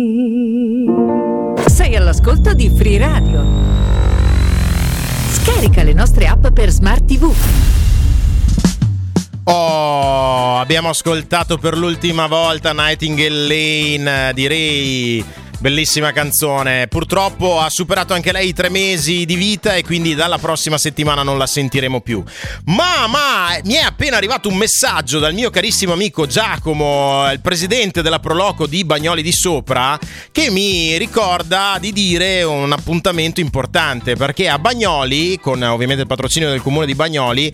Sei all'ascolto di Free Radio. Scarica le nostre app per Smart TV. Oh, abbiamo ascoltato per l'ultima volta Nightingale Lane di Ray. Bellissima canzone. Purtroppo ha superato anche lei i 3 mesi di vita e quindi dalla prossima settimana non la sentiremo più. Ma mi è appena arrivato un messaggio dal mio carissimo amico Giacomo, il presidente della Proloco di Bagnoli di Sopra, che mi ricorda di dire un appuntamento importante, perché a Bagnoli, con ovviamente il patrocinio del comune di Bagnoli,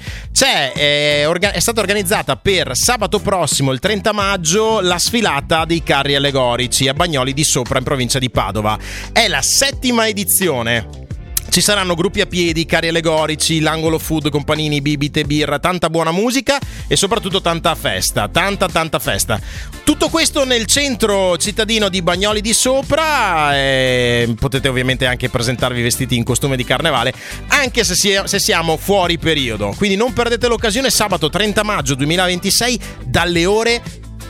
è stata organizzata per sabato prossimo, il 30 maggio, la sfilata dei carri allegorici a Bagnoli di Sopra, in provincia di Padova. È la 7ª edizione. Ci saranno gruppi a piedi, carri allegorici, l'angolo food con panini, bibite, birra, tanta buona musica e soprattutto tanta festa, tanta festa. Tutto questo nel centro cittadino di Bagnoli di Sopra. Potete ovviamente anche presentarvi vestiti in costume di carnevale, anche se siamo fuori periodo. Quindi non perdete l'occasione, sabato 30 maggio 2026 dalle ore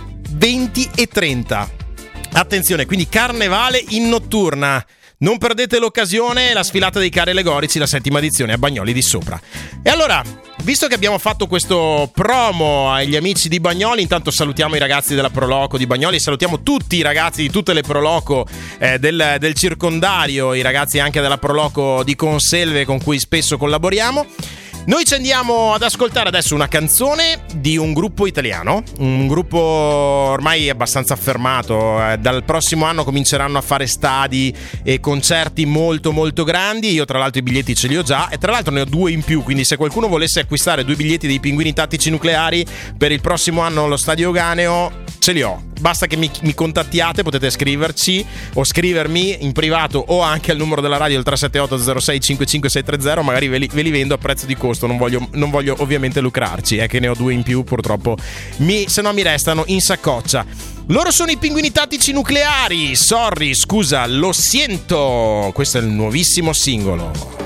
20:30. Attenzione, quindi carnevale in notturna. Non perdete l'occasione, la sfilata dei carri allegorici, la 7ª edizione a Bagnoli di Sopra. E allora, visto che abbiamo fatto questo promo agli amici di Bagnoli, intanto salutiamo i ragazzi della Proloco di Bagnoli, salutiamo tutti i ragazzi di tutte le Proloco del circondario, i ragazzi anche della Proloco di Conselve con cui spesso collaboriamo. Noi ci andiamo ad ascoltare adesso una canzone di un gruppo italiano, un gruppo ormai abbastanza affermato. Dal prossimo anno cominceranno a fare stadi e concerti molto molto grandi. Io tra l'altro i biglietti ce li ho già e tra l'altro ne ho 2 in più, quindi se qualcuno volesse acquistare 2 biglietti dei Pinguini Tattici Nucleari per il prossimo anno allo Stadio Euganeo, ce li ho. Basta che mi contattiate, potete scriverci o scrivermi in privato o anche al numero della radio, il 378 06 55630, magari ve li vendo a prezzo di costo. Non voglio ovviamente lucrarci, che ne ho 2 in più purtroppo, se no mi restano in saccoccia. Loro sono i Pinguini Tattici Nucleari. Sorry, scusa, lo siento. Questo è il nuovissimo singolo.